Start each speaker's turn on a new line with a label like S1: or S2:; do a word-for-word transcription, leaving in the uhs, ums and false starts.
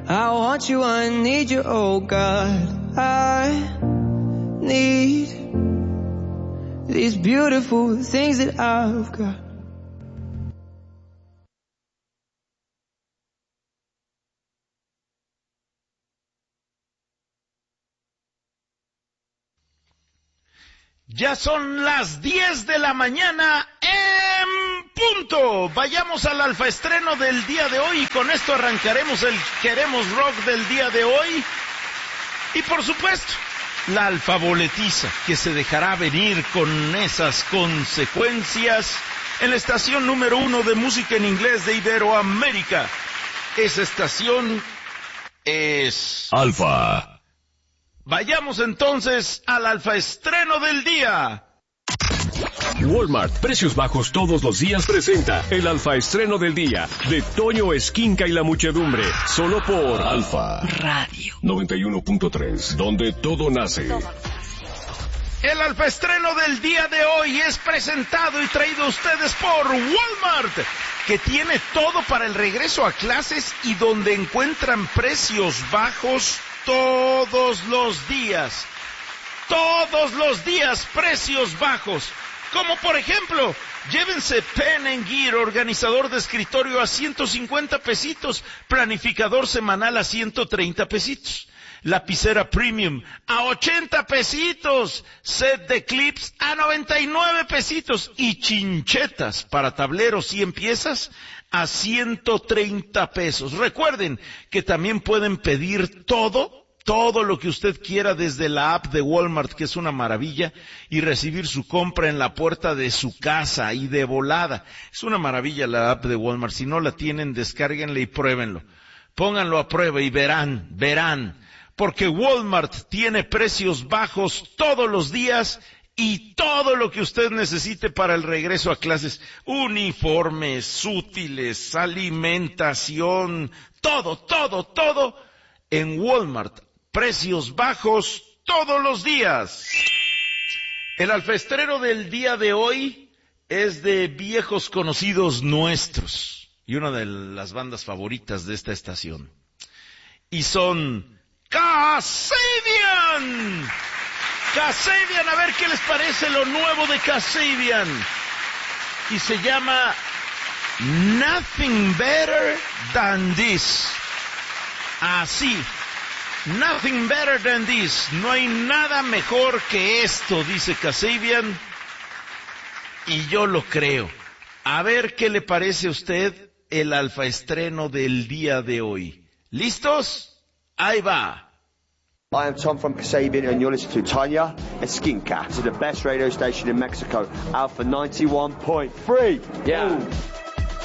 S1: I want you, I need you, oh God. I need these beautiful things that I've got.
S2: Ya son las diez de la mañana en punto. Vayamos al alfa estreno del día de hoy y con esto arrancaremos el Queremos Rock del día de hoy. Y por supuesto, la alfa boletiza que se dejará venir con esas consecuencias en la estación número uno de música en inglés de Iberoamérica. Esa estación es
S3: Alfa.
S2: Vayamos entonces al alfa estreno del día.
S3: Walmart, precios bajos todos los días, presenta el alfa estreno del día de Toño Esquinca y la muchedumbre, solo por Alfa Radio noventa y uno punto tres, donde todo nace.
S2: El alfa estreno del día de hoy es presentado y traído a ustedes por Walmart, que tiene todo para el regreso a clases y donde encuentran precios bajos todos los días. Todos los días precios bajos. Como por ejemplo, llévense Pen and Gear, organizador de escritorio a ciento cincuenta pesitos, planificador semanal a ciento treinta pesitos. Lapicera Premium a ochenta pesitos, set de clips a noventa y nueve pesitos y chinchetas para tableros cien piezas a ciento treinta pesos. Recuerden que también pueden pedir todo, todo lo que usted quiera desde la app de Walmart, que es una maravilla, y recibir su compra en la puerta de su casa y de volada. Es una maravilla la app de Walmart. Si no la tienen, descárguenla y pruébenlo. Pónganlo a prueba y verán, verán. Porque Walmart tiene precios bajos todos los días y todo lo que usted necesite para el regreso a clases. Uniformes, útiles, alimentación, todo, todo, todo en Walmart. Precios bajos todos los días. El alfaestrero del día de hoy es de viejos conocidos nuestros y una de las bandas favoritas de esta estación. Y son Kasabian. Kasabian, a ver qué les parece lo nuevo de Kasabian. Y se llama Nothing Better Than This. Así, Nothing Better Than This. No hay nada mejor que esto, dice Kasabian. Y yo lo creo. A ver qué le parece a usted el alfaestreno del día de hoy. ¿Listos? Ahí va.
S4: I am Tom from Kasabian and you're listening to Tanya Esquinca to the best radio station in Mexico, Alpha ninety-one point three. Yeah. Ooh.